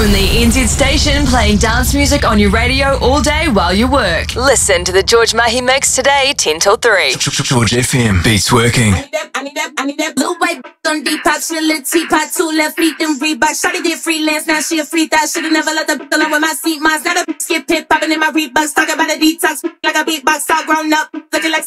only NZ station playing dance music on your radio all day while you work. Listen to the George Mahi Mix today, 10 till 3. George FM beats working. I need that blue white on Depop, she a little teapot, 2 left feet, then Reebok. Shawty did freelance, now she a free thought. Should've never let the alone with my seat, mine's not a skip hip popping in my Reeboks. Talking about a detox, like a beatbox, all grown up, looking like